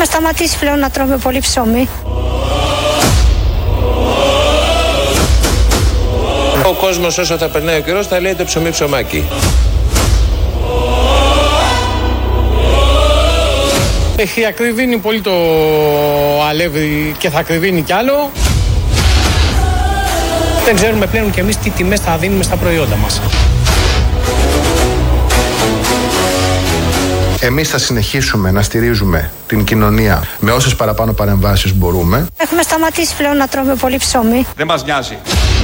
Έχουμε σταματήσει πλέον να τρώμε πολύ ψωμί. Ο κόσμος όσο θα περνάει ο καιρός θα λέει το ψωμί ψωμάκι. Έχει ακριβήνει πολύ το αλεύρι και θα ακριβήνει κι άλλο. Δεν ξέρουμε πλέον κι εμείς τι τιμές θα δίνουμε στα προϊόντα μας. Εμείς θα συνεχίσουμε να στηρίζουμε την κοινωνία με όσες παραπάνω παρεμβάσεις μπορούμε. Έχουμε σταματήσει πλέον να τρώμε πολύ ψωμί. Δεν μας νοιάζει.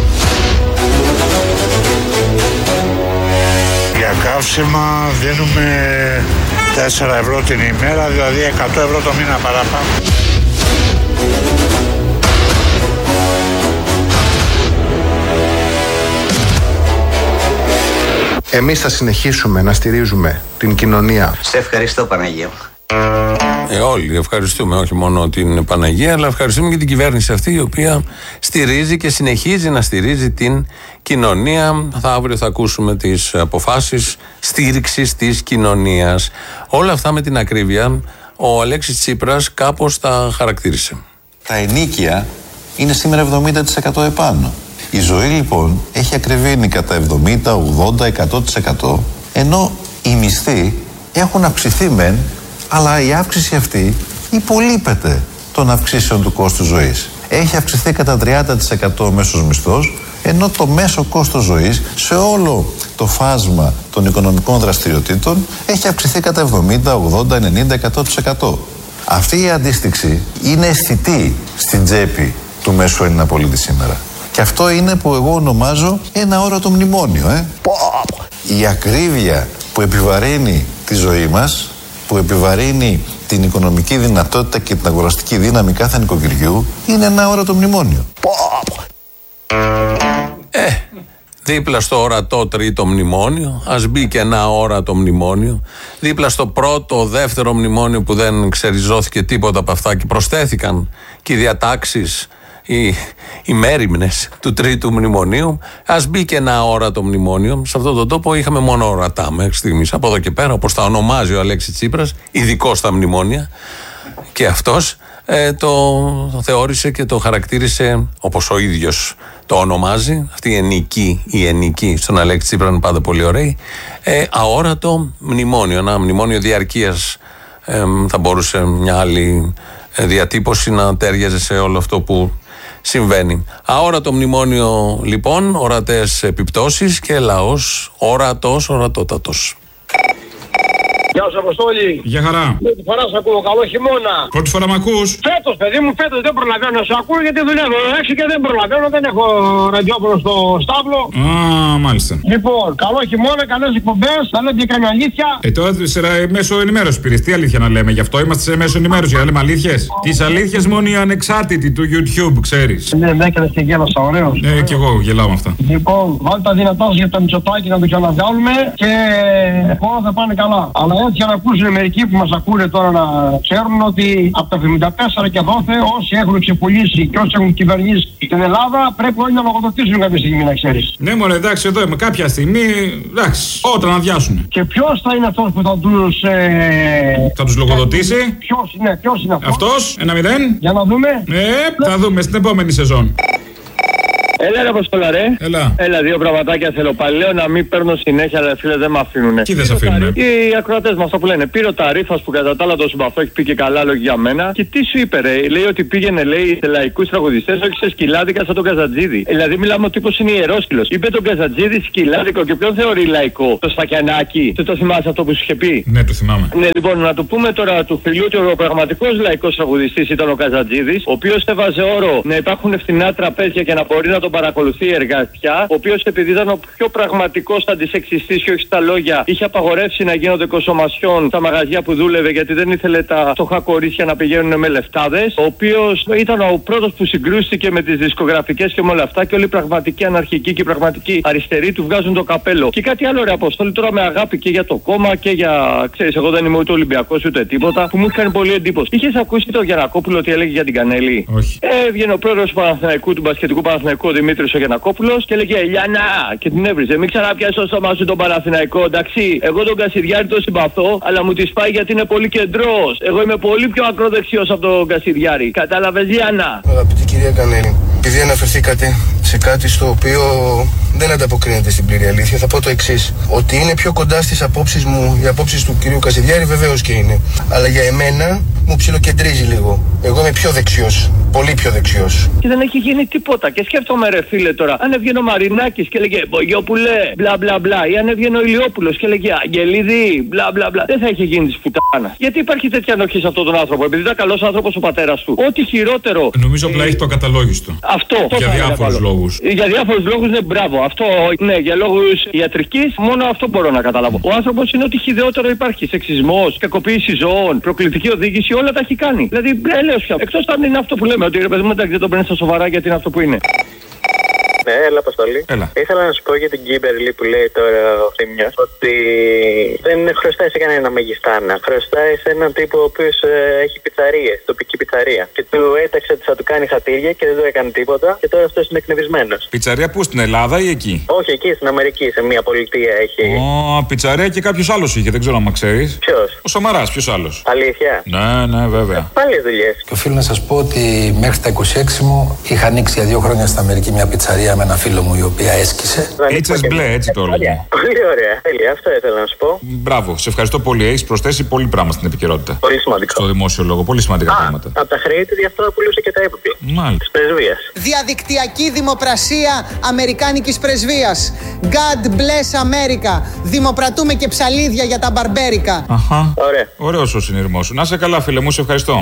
Για καύσιμα δίνουμε 4 ευρώ την ημέρα, δηλαδή 100 ευρώ το μήνα παραπάνω. Εμείς θα συνεχίσουμε να στηρίζουμε την κοινωνία. Σε ευχαριστώ, Παναγία. Όλοι ευχαριστούμε, όχι μόνο την Παναγία, αλλά ευχαριστούμε και την κυβέρνηση αυτή, η οποία στηρίζει και συνεχίζει να στηρίζει την κοινωνία. Αύριο θα ακούσουμε τις αποφάσεις στήριξης της κοινωνίας. Όλα αυτά με την ακρίβεια ο Αλέξης Τσίπρας κάπως τα χαρακτήρισε. Τα ενοίκια είναι σήμερα 70% επάνω. Η ζωή λοιπόν έχει ακριβήνει κατά 70, 80, 100%, ενώ οι μισθοί έχουν αυξηθεί μεν, αλλά η αύξηση αυτή υπολείπεται των αυξήσεων του κόστου ζωής. Έχει αυξηθεί κατά 30% ο μέσος μισθός, ενώ το μέσο κόστος ζωής σε όλο το φάσμα των οικονομικών δραστηριοτήτων έχει αυξηθεί κατά 70, 80, 90, 100%. Αυτή η αντίστοιξη είναι αισθητή στην τσέπη του μέσου Έλληνα πολίτη σήμερα. Και αυτό είναι που εγώ ονομάζω ένα αόρατο μνημόνιο. Η ακρίβεια που επιβαρύνει τη ζωή μας, που επιβαρύνει την οικονομική δυνατότητα και την αγοραστική δύναμη κάθε νοικοκυριού, είναι ένα αόρατο μνημόνιο. Δίπλα στο ορατό τρίτο μνημόνιο, ας μπει και ένα αόρατο μνημόνιο. Δίπλα στο πρώτο, δεύτερο μνημόνιο που δεν ξεριζώθηκε τίποτα από αυτά και προσθέθηκαν και οι διατάξεις, οι μέριμνες του τρίτου μνημονίου, ας μπει και ένα αόρατο μνημόνιο. Σε αυτόν τον τόπο είχαμε μόνο ορατά μέχρι στιγμής. Από εδώ και πέρα, όπως τα ονομάζει ο Αλέξης Τσίπρας, ειδικός στα μνημόνια, και αυτός το θεώρησε και το χαρακτήρισε όπως ο ίδιος το ονομάζει. Αυτή η ενική στον Αλέξη Τσίπρα είναι πάντα πολύ ωραία. Αόρατο μνημόνιο, ένα μνημόνιο διαρκείας. Θα μπορούσε μια άλλη διατύπωση να τέριαζε σε όλο αυτό που συμβαίνει. Αόρατο μνημόνιο λοιπόν, ορατές επιπτώσεις και λαός ορατότατος. Γεια σου, Αποστόλη. Γεια χαρά. Πρώτη φορά σε ακούω, καλό χειμώνα. Πρώτη φορά μ' ακούς? Φέτος, παιδί μου, φέτος δεν προλαβαίνω να σε ακούω γιατί δουλεύω 6 και δεν προλαβαίνω, δεν έχω ραδιόφωνο στο στάβλο. Α, μάλιστα. Λοιπόν, καλό χειμώνα, καλές εκπομπές, θα λέτε και καμιά αλήθεια. Τώρα σε μέσω ενημέρωση πήρες. Τι αλήθεια να λέμε, γι' αυτό είμαστε σε μέσω ενημέρωση, για να λέμε αλήθειες. Τις αλήθειες μόνο οι ανεξάρτητοι του YouTube, ξέρεις. Ναι, με έκανες και γέλασα, ωραίος. Ναι, κι εγώ γελάω με αυτά. Λοιπόν, βάλτε τα δυνατά σας για το Μητσοτάκη να το ξαναβγάλουμε και όλα θα πάνε καλά. Αλλά έτσι να ακούσουν μερικοί που μας ακούνε τώρα να ξέρουν ότι από τα 74 και δόθε όσοι έχουν ξεπουλήσει και όσοι έχουν κυβερνήσει στην Ελλάδα πρέπει όλοι να λογοδοτήσουν κάποια στιγμή, να ξέρεις. Ναι, μωρέ, εντάξει, εδώ είμαι. Κάποια στιγμή, εντάξει, όταν αδειάσουν. Και ποιος θα είναι αυτός που θα τους... θα τους λογοδοτήσει. Ποιος είναι αυτός. Αυτός, 1-0. Για να δούμε. Θα δούμε στην επόμενη σεζόν. Έλα ρε Αποστόλα ρε. Έλα, δύο πραγματάκια θέλω πάλι. Λέω να μην παίρνω συνέχεια, αλλά φίλε δεν με αφήνουνε. Τι δεν σε αφήνουνε? Οι ακροατές μας αυτό που λένε. Πήρε ο Ταρίφας που κατά τα άλλα το συμπαθώ, έχει πει και καλά λόγια για μένα. Και τι σου είπε ρε, λέει ότι πήγαινε λέει σε λαϊκούς τραγουδιστές, όχι σε σκυλάδικα σαν τον Καζατζίδη. Δηλαδή μιλάμε ο τύπος είναι ιερόσκυλος. Είπε τον Καζατζίδη σκυλάδικο και ποιον θεωρεί λαϊκό? Το Σφακιανάκι. Το θυμάσαι αυτό που σου είχε πει? Ναι, το θυμάμαι. Ναι, λοιπόν, να το πούμε τώρα του φιλιού ότι ο πραγματικός λαϊκός τραγουδιστής ήταν ο Καζατζίδης, ο οποίος έβαζε όρο να υπάρχουν φθηνά τραπέζια και να μπορεί να τον παρακολουθεί η εργατιά, ο οποίος επειδή ήταν ο πιο πραγματικός αντισεξιστής και όχι στα λόγια, είχε απαγορεύσει να γίνονται κοσομασιών στα μαγαζιά που δούλευε γιατί δεν ήθελε τα φτωχά κορίτσια να πηγαίνουν με λεφτάδες. Ο οποίος ήταν ο πρώτος που συγκρούστηκε με τις δισκογραφικές και με όλα αυτά και όλοι οι πραγματικοί αναρχικοί και οι πραγματικοί αριστεροί του βγάζουν το καπέλο. Και κάτι άλλο ρε Αποστόλη, τώρα με αγάπη και για το κόμμα και για. Ξέρεις, εγώ δεν είμαι ούτε Ολυμπιακός ούτε τίποτα, που μου έχει κάνει πολύ εντύπωση. Είχες ακούσει το Γιαννακόπουλο ότι έλεγε για την Κανέλη? Όχι. Έβγαινε ο πρόεδρος του Παναθηναϊκού, του μπασκετικού Παναθηναϊκού, ο Δημήτρης ο Γιαννακόπουλος και έλεγε Ελιάνα και την έβριζε. Μην ξαναπιάσει το στόμα σου τον Παναθηναϊκό, εντάξει. Εγώ τον Κασιδιάρη τον συμπαθώ, αλλά μου τη σπάει γιατί είναι πολύ κεντρός. Εγώ είμαι πολύ πιο ακροδεξιός από τον Κασιδιάρη. Κατάλαβες, Γιάννα? Αγαπητή κυρία Κανέλη, επειδή αναφερθήκατε σε κάτι στο οποίο δεν ανταποκρίνεται στην πλήρη αλήθεια, θα πω το εξής. Ότι είναι πιο κοντά στις απόψεις μου, οι απόψεις του κυρίου Κασιδιάρη βεβαίως και είναι. Αλλά για εμένα μου ψιλοκεντρίζει λίγο. Εγώ είμαι πιο δεξιός. Πολύ πιο δεξιός. Και δεν έχει γίνει τίποτα. Και σκέφτομαι, ρε φίλε, τώρα, αν έβγαινε ο Μαρινάκης και έλεγε Μπογιόπουλε, μπλα μπλα μπλα, ή αν έβγαινε ο Ηλιόπουλος και έλεγε Αγγελίδη, μπλα μπλα μπλα, δεν θα είχε γίνει τη πουτάνα. Γιατί υπάρχει τέτοια ανοχή σε αυτόν τον άνθρωπο? Επειδή ήταν καλός άνθρωπος ο πατέρας του. Ό,τι χειρότερο. Νομίζω απλά έχει το ακαταλόγιστο. Αυτό. Για διάφορους λόγους. Για διάφορους λόγους, ναι, μπράβο. Αυτό, ναι, για λόγους ιατρικής, μόνο αυτό μπορώ να καταλάβω. Ο άνθρωπος είναι ότι χιδεότερο υπάρχει. Σεξισμός, κακοποίηση ζώων, προκλητική οδήγηση, όλα τα έχει κάνει. Δηλαδή, έλεος πια. Εκτός αν είναι αυτό που λέμε, ότι ρε παιδί μου, εντάξει, δεν το παίρνει στα σοβαρά γιατί είναι αυτό που είναι. Ναι, έλα, Αποστολή. Έλα. Ήθελα να σου πω για την Κίμπερλι που λέει τώρα ο Θήμιος ότι δεν χρωστάει σε κανένα μεγιστάνα. Χρωστάει σε έναν τύπο ο οποίος έχει πιτσαρίες, τοπική πιτσαρία. Και του έταξε ότι θα του κάνει χατήρια και δεν του έκανε τίποτα. Και τώρα αυτός είναι εκνευρισμένος. Πιτσαρία πού, στην Ελλάδα ή εκεί? Όχι, εκεί στην Αμερική, σε μια πολιτεία έχει. Πιτσαρία και κάποιος άλλος είχε, δεν ξέρω αν ξέρεις. Ποιος? Ο Σαμαράς, ποιος άλλος? Αλήθεια? Ναι, βέβαια. Πάλι δουλειές. Και οφείλω να σας πω ότι μέχρι τα 26 μου είχα ανοίξει για 2 χρόνια στην Αμερική μια πιτσαρία με ένα φίλο μου η οποία έσκησε. Έτσες μπλε, έτσι το έλεγε. Πολύ ωραία. Τέλεια, αυτό ήθελα να σου πω. Μπράβο, σε ευχαριστώ πολύ. Έχεις προσθέσει πολύ πράγμα στην επικαιρότητα. Πολύ σημαντικό. Στο δημόσιο λόγο, πολύ σημαντικά πράγματα. Από τα χρέη του γι' αυτό πουλούσε και τα έπιπλα. Μάλιστα. Της πρεσβείας. Διαδικτυακή δημοπρασία Αμερικάνικης πρεσβείας. God bless America. Δημοπρατούμε και ψαλίδια για τα μπαρμπέρικα. Αχα. Ωραία. Ωραίος ο συνειρμός σου. Να είσαι καλά, φίλε μου, σε ευχαριστώ.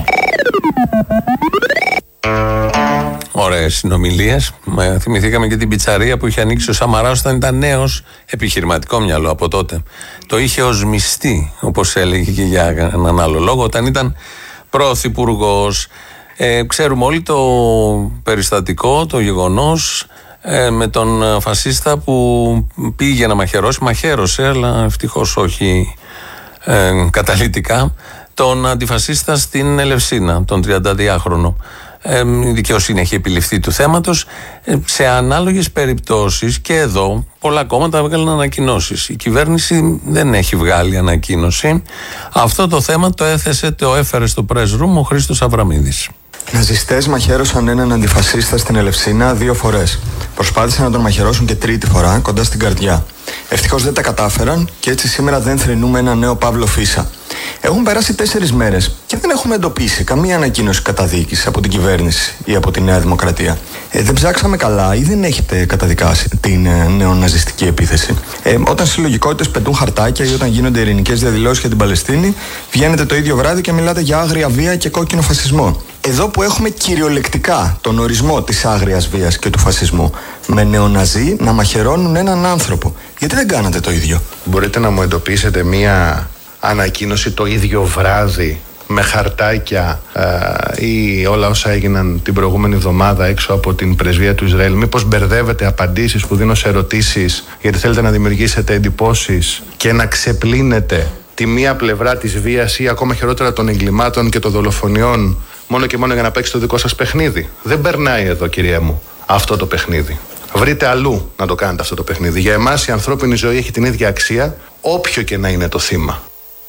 Ωραίες συνομιλίες. Θυμηθήκαμε και την πιτσαρία που είχε ανοίξει ο Σαμαράς όταν ήταν νέος, επιχειρηματικό μυαλό από τότε. Το είχε ως μισθή, όπως έλεγε και για έναν άλλο λόγο, όταν ήταν πρωθυπουργός. Ξέρουμε όλοι το περιστατικό, το γεγονός με τον φασίστα που πήγε να μαχαιρώσει, μαχαίρωσε, αλλά ευτυχώς όχι καταλυτικά, τον αντιφασίστα στην Ελευσίνα, τον 32χρονο. Η δικαιοσύνη έχει επιληφθεί του θέματος. Σε ανάλογες περιπτώσεις και εδώ πολλά κόμματα έβγαλαν ανακοινώσεις. Η κυβέρνηση δεν έχει βγάλει ανακοίνωση. Αυτό το θέμα το έθεσε, το έφερε στο press room ο Χρήστος Αβραμίδης. Ναζιστές μαχαίρωσαν έναν αντιφασίστα στην Ελευσίνα 2 φορές. Προσπάθησαν να τον μαχαιρώσουν και 3η φορά κοντά στην καρδιά. Ευτυχώς δεν τα κατάφεραν και έτσι σήμερα δεν θρηνούμε ένα νέο Παύλο Φίσα. Έχουν περάσει 4 μέρες και δεν έχουμε εντοπίσει καμία ανακοίνωση καταδίκης από την κυβέρνηση ή από τη Νέα Δημοκρατία. Δεν ψάξαμε καλά ή δεν έχετε καταδικάσει την νεοναζιστική επίθεση? Όταν συλλογικότητες πετούν χαρτάκια ή όταν γίνονται ειρηνικές διαδηλώσεις για την Παλαιστίνη, βγαίνετε το ίδιο βράδυ και μιλάτε για άγρια βία και κόκκινο φασισμό. Εδώ που έχουμε κυριολεκτικά τον ορισμό της άγριας βίας και του φασισμού, με νεοναζί να μαχαιρώνουν έναν άνθρωπο, γιατί δεν κάνατε το ίδιο? Μπορείτε να μου εντοπίσετε μία ανακοίνωση το ίδιο βράδυ με χαρτάκια ή όλα όσα έγιναν την προηγούμενη εβδομάδα έξω από την πρεσβεία του Ισραήλ? Μήπως μπερδεύετε απαντήσεις που δίνω σε ερωτήσεις γιατί θέλετε να δημιουργήσετε εντυπώσεις και να ξεπλύνετε τη μία πλευρά της βίας ή ακόμα χειρότερα των εγκλημάτων και των δολοφονιών μόνο και μόνο για να παίξει το δικό σας παιχνίδι? Δεν περνάει εδώ, κυρία μου, αυτό το παιχνίδι. Βρείτε αλλού να το κάνετε αυτό το παιχνίδι. Για εμάς η ανθρώπινη ζωή έχει την ίδια αξία, όποιο και να είναι το θύμα.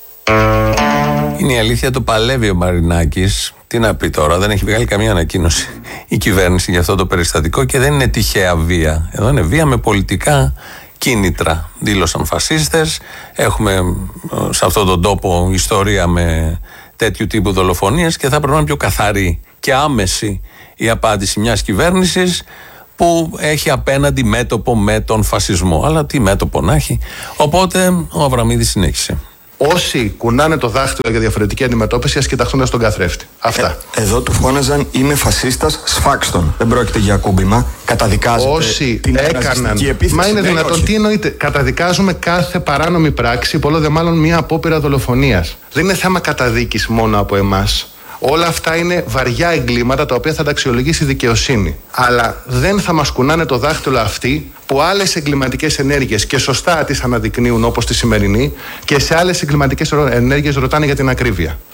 Είναι η αλήθεια, το παλεύει ο Μαρινάκης. Τι να πει τώρα, δεν έχει βγάλει καμία ανακοίνωση η κυβέρνηση για αυτό το περιστατικό και δεν είναι τυχαία βία. Εδώ είναι βία με πολιτικά κίνητρα. Δήλωσαν φασίστες. Έχουμε σε αυτόν τον τόπο ιστορία με τέτοιου τύπου δολοφονίες και θα πρέπει να είναι πιο καθαρή και άμεση η απάντηση μιας κυβέρνησης που έχει απέναντι μέτωπο με τον φασισμό. Αλλά τι μέτωπο να έχει. Οπότε ο Αβραμίδης συνέχισε. Όσοι κουνάνε το δάχτυλο για διαφορετική αντιμετώπιση, ας κοιταχτούν στον καθρέφτη. Αυτά. Εδώ του φώναζαν «Είμαι φασίστας, σφάξτον». Δεν πρόκειται για ακούμπημα. Καταδικάζετε όσοι την ρατσιστική επίθεση? Μα είναι δυνατόν? Τι εννοείται? Καταδικάζουμε κάθε παράνομη πράξη, πολλό δε μάλλον μια απόπειρα δολοφονίας. Δεν είναι θέμα καταδίκης μόνο από εμάς. Όλα αυτά είναι βαριά εγκλήματα τα οποία θα τα αξιολογήσει η δικαιοσύνη. Αλλά δεν θα μας κουνάνε το δάχτυλο αυτοί που άλλες εγκληματικές ενέργειες και σωστά τις αναδεικνύουν όπως τη σημερινή και σε άλλες εγκληματικές ενέργειες ρωτάνε για την ακρίβεια.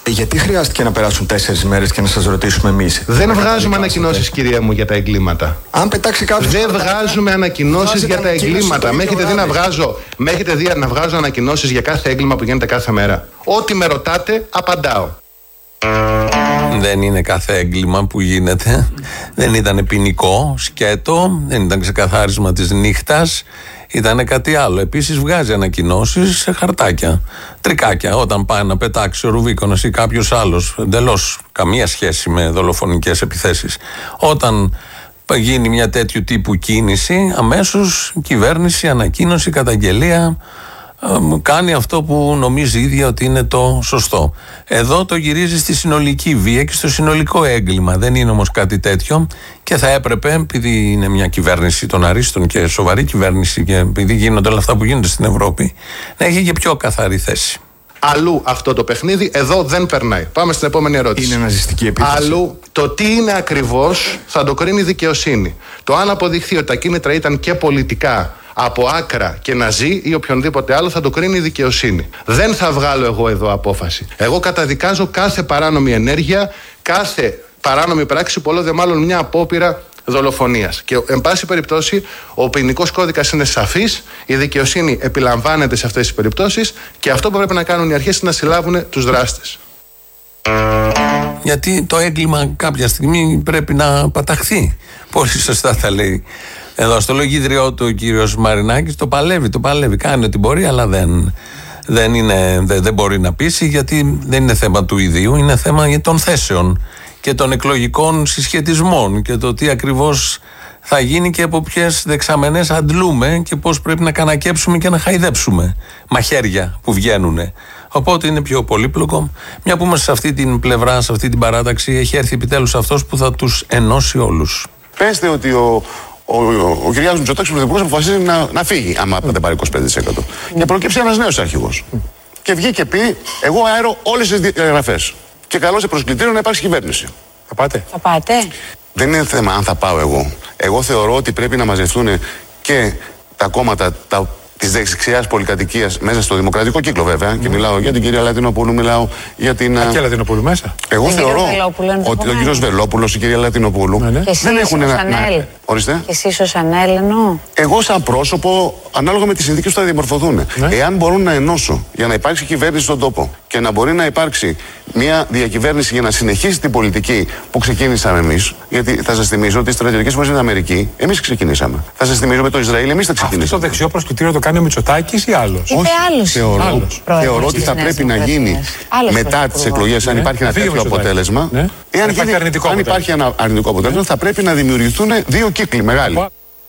Γιατί χρειάστηκε να περάσουν 4 μέρες και να σας ρωτήσουμε εμείς? Δεν βγάζουμε ανακοινώσεις, κυρία μου, για τα εγκλήματα. Αν πετάξει κάποιος. Δεν βγάζουμε ανακοινώσεις για τα εγκλήματα. Με έχετε δει να βγάζω ανακοινώσεις για κάθε έγκλημα που γίνεται κάθε μέρα? Ό,τι με ρωτάτε, απαντάω. Δεν είναι κάθε έγκλημα που γίνεται. Δεν ήταν ποινικό, σκέτο, δεν ήταν ξεκαθάρισμα της νύχτας. Ήταν κάτι άλλο. Επίσης βγάζει ανακοινώσεις σε χαρτάκια, τρικάκια. Όταν πάει να πετάξει ο Ρουβίκονας ή κάποιος άλλος, εντελώς καμία σχέση με δολοφονικές επιθέσεις. Όταν γίνει μια τέτοιου τύπου κίνηση, αμέσως η κυβέρνηση, ανακοίνωση, καταγγελία, κάνει αυτό που νομίζει η ίδια ότι είναι το σωστό. Εδώ το γυρίζει στη συνολική βία και στο συνολικό έγκλημα. Δεν είναι όμως κάτι τέτοιο και θα έπρεπε, επειδή είναι μια κυβέρνηση των αρίστων και σοβαρή κυβέρνηση και επειδή γίνονται όλα αυτά που γίνονται στην Ευρώπη, να έχει και πιο καθαρή θέση. Αλλού αυτό το παιχνίδι, εδώ δεν περνάει. Πάμε στην επόμενη ερώτηση. Είναι ναζιστική επίθεση. Αλλού το τι είναι ακριβώς θα το κρίνει η δικαιοσύνη. Το αν αποδειχθεί ότι τα κίνητρα ήταν και πολιτικά, από άκρα και ναζί ή οποιονδήποτε άλλο, θα το κρίνει η δικαιοσύνη. Δεν θα βγάλω εγώ εδώ απόφαση. Εγώ καταδικάζω κάθε παράνομη ενέργεια, κάθε παράνομη πράξη, πολλό δε μάλλον μια απόπειρα δολοφονίας. Και εν πάση περιπτώσει, ο ποινικός κώδικας είναι σαφής, η δικαιοσύνη επιλαμβάνεται σε αυτές τις περιπτώσεις και αυτό που πρέπει να κάνουν οι αρχές είναι να συλλάβουν τους δράστες. Γιατί το έγκλημα κάποια στιγμή πρέπει να παταχθεί. Πολύ σωστά τα λέει. Εδώ στο λογίδριό του ο κύριος Μαρινάκης το παλεύει, κάνει ό,τι μπορεί, αλλά δεν μπορεί να πείσει, γιατί δεν είναι θέμα του ιδίου, είναι θέμα των θέσεων και των εκλογικών συσχετισμών και το τι ακριβώς θα γίνει και από ποιες δεξαμενές αντλούμε και πώς πρέπει να κανακέψουμε και να χαϊδέψουμε μαχαίρια που βγαίνουν. Οπότε είναι πιο πολύπλοκο. Μια που είμαστε σε αυτή την πλευρά, σε αυτή την παράταξη, έχει έρθει επιτέλους αυτός που θα τους ενώσει όλους. Πέστε ότι ο Κυριάκος Μητσοτάκης, ο Πρωθυπουργός, αποφασίζει να φύγει, άμα δεν πάρει 25%. Και προκύψει ένας νέος αρχηγός. Και βγήκε και πει: εγώ αέρω όλες τις διαγραφές. Και καλώ σε προσκλητήριο να υπάρξει κυβέρνηση. Θα πάτε? Θα πάτε. Δεν είναι θέμα αν θα πάω εγώ. Εγώ θεωρώ ότι πρέπει να μαζευτούν και τα κόμματα της δεξιάς πολυκατοικίας μέσα στο δημοκρατικό κύκλο, βέβαια. Και μιλάω για την κυρία Λατινοπούλου, μιλάω για την. Και Λατινοπούλου μέσα. Εγώ θεωρώ ότι ο κύριος Βελόπουλος, η κυρία Λατινοπούλου δεν έχουν Ορίστε. Και εσείς ως Ανέλενο. Εγώ, σαν πρόσωπο, ανάλογα με τις συνθήκες που θα διαμορφωθούν. Εάν μπορούν να ενώσω για να υπάρξει κυβέρνηση στον τόπο και να μπορεί να υπάρξει μια διακυβέρνηση για να συνεχίσει την πολιτική που ξεκίνησαμε εμείς. Γιατί θα σας θυμίζω ότι οι στρατιωτικές φορές στην Αμερική εμείς ξεκινήσαμε. Θα σας θυμίζω με το Ισραήλ εμείς τα ξεκινήσαμε. Αυτό το δεξιό προσκλητήριο το κάνει ο Μητσοτάκης ή άλλος? Όχι, θεωρώ ότι θα πρέπει να γίνει μετά τις εκλογές, αν υπάρχει ένα τέτοιο αποτέλεσμα. Αν υπάρχει ένα αρνητικό αποτέλεσμα, θα πρέπει να δημιουργηθούν δύο κύκλοι μεγάλοι.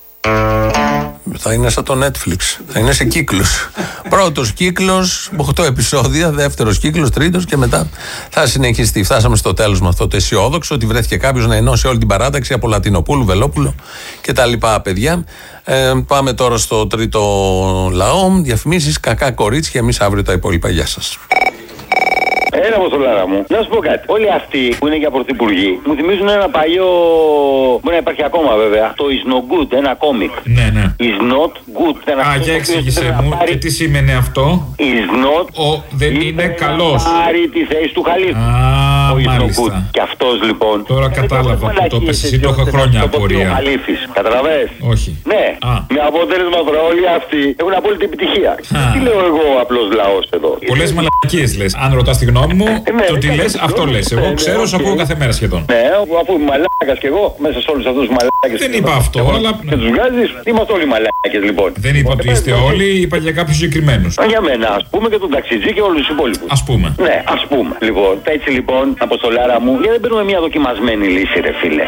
Θα είναι σαν το Netflix. Θα είναι σε κύκλους. Πρώτος κύκλος, 8 επεισόδια. Δεύτερος κύκλος, τρίτος και μετά θα συνεχιστεί. Φτάσαμε στο τέλος με αυτό το αισιόδοξο ότι βρέθηκε κάποιος να ενώσει όλη την παράταξη από Λατινοπούλου, Βελόπουλο και τα λοιπά παιδιά. Πάμε τώρα στο τρίτο λαό. Διαφημίσεις, κακά κορίτσια. Εμείς αύριο τα υπόλοιπα. Γεια σας. Έλα, Αποστολάρα μου. Να σου πω κάτι. Όλοι αυτοί που είναι για πρωθυπουργοί μου θυμίζουν ένα παλιό. Μπορεί να υπάρχει ακόμα βέβαια. Το Is Not Good, ένα κόμικ. Ναι, ναι. Is Not Good. Για εξήγησέ μου, και τι σημαίνει αυτό? Is Not. Δεν είναι καλός. Πάρει τη θέση του Χαλίφη. Ο Is Not Good. Και αυτός λοιπόν. Τώρα κατάλαβα που το πες εσύ, το έχω χρόνια απορία. Καταλαβες? Όχι. Ναι. Με αποτέλεσμα τώρα όλοι αυτοί έχουν απόλυτη επιτυχία. Τι λέω εγώ απλός λαός εδώ? Πολλές μαλακίες λες. Αν ρωτάς τη γνώμη μου, το τι λες, αυτό λες. Εγώ ξέρω, σου ακούω κάθε μέρα σχεδόν. Ναι, αφού είμαι μαλάκας κι εγώ, μέσα σε όλους αυτούς τους μαλάκες. Δεν είπα αυτό, αλλά. Και τους βγάζεις, είμαστε όλοι μαλάκες λοιπόν. Δεν είπα ότι είστε όλοι, είπα για κάποιους συγκεκριμένους. Για μένα, ας πούμε, και τον ταξιτζή και όλους τους υπόλοιπους. Ας πούμε. Ναι, ας πούμε. Λοιπόν, έτσι λοιπόν, Αποστολάρα μου, γιατί δεν παίρνουμε μια δοκιμασμένη λύση, ρε φίλε?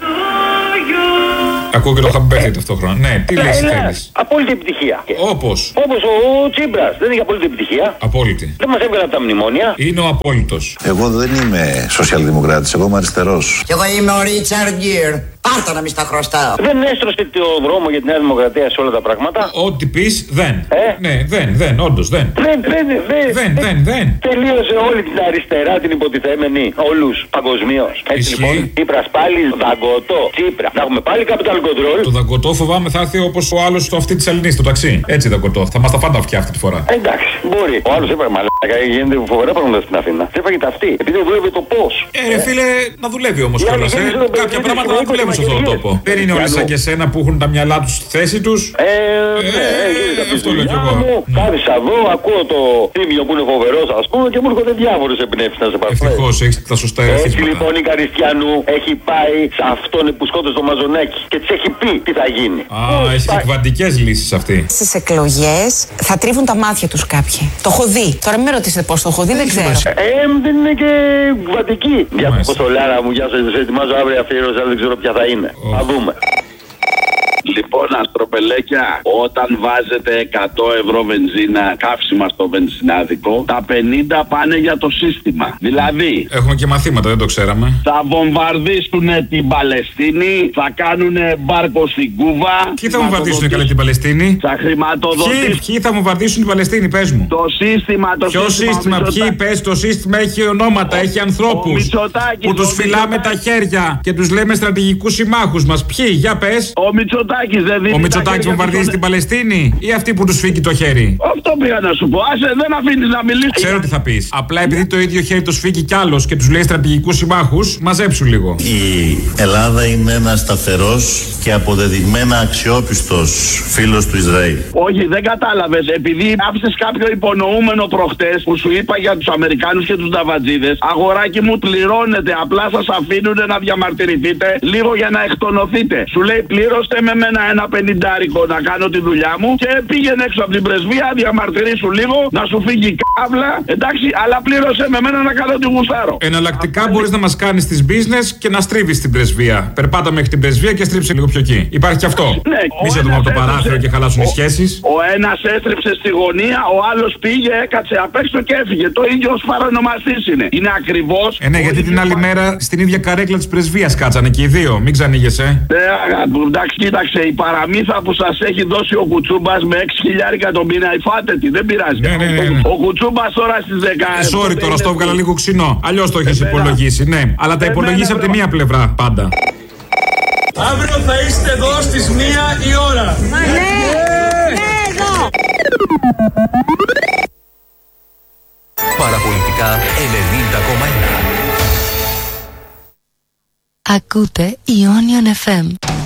Ακούω και το χαμπέρι ταυτόχρονα. Ναι, τι λύση θέλεις? Απόλυτη επιτυχία. Όπως? Όπως ο Τσίπρας. Δεν έχει απόλυτη επιτυχία. Απόλυτη. Δεν μας έβγαλε από τα μνημόνια. Είναι ο απόλυτος. Εγώ δεν είμαι σοσιαλδημοκράτης, εγώ είμαι αριστερός. Κι εγώ είμαι ο Ρίτσαρντ Γκίρ. Πάρτα να μη στα χρωστάω. Δεν έστρωσε το δρόμο για τη Νέα Δημοκρατία σε όλα τα πράγματα. Ό,τι πεις, δεν. Ναι, δεν, όντως δεν. Δεν. Τελείωσε όλη την αριστερά, την υποτιθέμενη. Όλους παγκοσμίως. Έτσι λοιπόν, Τσίπρας πάλι δαγκωτό. Τσίπρα. Θα έχουμε πάλι capital control. Το δαγκωτό φοβάμαι θα έρθει όπως ο άλλος στο αυτή της Ελληνής, το ταξί. Έτσι δαγκωτό. Θα μας τα πάντα αυτιά αυτή τη φορά. Εντάξει, μπορεί. Ο άλλος έπρεπε Γίνεται φοβερά πράγματα στην Αθήνα. Δεν έφαγε ταυτή. Επειδή δουλεύει το πώς. Φίλε, να δουλεύει όμως κιόλας. Κάποια πράγματα να δουλεύουν σε αυτόν τον τόπο. Δεν είναι όλοι σαν και εσένα που έχουν τα μυαλά τους στη θέση τους. Αυτό λέω κι εγώ. Κάθισα εδώ, ακούω το Θήμιο που είναι φοβερός, ας πούμε, και μου έρχονται διάφορες εμπνεύσεις να σε πάρουν. Ευτυχώς έχεις τα σωστά ερεθίσματα. Έτσι λοιπόν η Καριστιανού έχει πάει σε αυτόν που σκότωσε το Μαζονάκι και της έχει πει τι θα γίνει. Έχει εκβατικές λύσεις αυτή. Στις εκλογές θα τρίβουν τα μάτια τους κάποιοι. Το έχω δει. Τώρα μην με ρωτήσετε πώς το έχω δει, δεν ξέρω. Δεν είναι και κβατική. Για το Κοστολάρα μου, γεια σας, σε ετοιμάζω αύριο αφιέρωση, αλλά δεν ξέρω ποια θα είναι. Θα δούμε. Λοιπόν, αστροπελέκια, όταν βάζετε 100 ευρώ βενζίνα καύσιμα στο βενζινάδικο, τα 50 πάνε για το σύστημα. Δηλαδή, έχουμε και μαθήματα, δεν το ξέραμε. Θα βομβαρδίσουν την Παλαιστίνη, θα κάνουν μπάρκο στην Κούβα. Ποιοι θα βομβαρδίσουν καλή την Παλαιστίνη? Θα χρηματοδοτήσουν. Ποιοι θα βομβαρδίσουν την Παλαιστίνη, πες μου. Το σύστημα, Ποιο σύστημα, ποιοι, πες, το σύστημα έχει ονόματα, έχει ανθρώπους που τους φυλάμε τα χέρια και τους λέμε στρατηγικούς συμμάχους μας. Ποιοι, για πες. Ο Μητσοτάκης. Ο Μητσοτάκης βομβαρδίζει την Παλαιστίνη ή αυτοί που τους φύγει το χέρι? Αυτό πήγα να σου πω. Άσε, δεν αφήνεις να μιλήσεις. Ξέρω τι θα πεις. Απλά επειδή το ίδιο χέρι το σφίγγει κι άλλος και τους λέει στρατηγικούς συμμάχους, μαζέψου λίγο. Η Ελλάδα είναι ένας σταθερός και αποδεδειγμένα αξιόπιστος φίλος του Ισραήλ. Όχι, δεν κατάλαβες. Επειδή άφησες κάποιο υπονοούμενο προχτές που σου είπα για τους Αμερικάνους και τους Νταβατζίδες, αγοράκι μου, πληρώνετε. Απλά σας αφήνουν να διαμαρτυρηθείτε λίγο για να εκτονωθείτε. Σου λέει πλήρωστε με ένα 50 να κάνω τη δουλειά μου και πήγαινε έξω από την πρεσβεία, διαμαρτυρήσου λίγο, να σου φύγει κάβλα, εντάξει, αλλά πλήρωσε με μένα να κάνω τη γουστάρω. Εναλλακτικά μπορείς να μας κάνεις τις business και να στρίβεις την πρεσβεία. Περπάτα μέχρι την πρεσβεία και στρίψε λίγο πιο εκεί. Υπάρχει και αυτό. Ναι, μη σε δούμε από το παράθυρο και χαλάσουν οι σχέσεις. Ο ένας έστριψε στη γωνία, ο άλλος πήγε, έκατσε απ' έξω και έφυγε. Το ίδιο ως παρανομαστής είναι. Είναι ακριβώς. Ναι, γιατί την άλλη μέρα στην ίδια καρέκλα της πρεσβείας κάτσανε και οι δύο. Μην ξανήγεσαι. Εντάξει, κοίταξε, η παραμύθα που σας έχει δώσει ο Κουτσούμπας με 6.000 το μήνα, υφάτε τη, δεν πειράζει. Ναι. Ο Κουτσούμπας τώρα στις 10. Sorry, τώρα στο έβγαλα λίγο ξινό. Αλλιώς το έχεις υπολογίσει, ναι. Αλλά τα υπολογίσεις από τη μία πλευρά πάντα. Αύριο θα είστε εδώ στις 1 η ώρα. Ναι, εδώ. Παραπολιτικά 90,1. Ακούτε Ionian FM.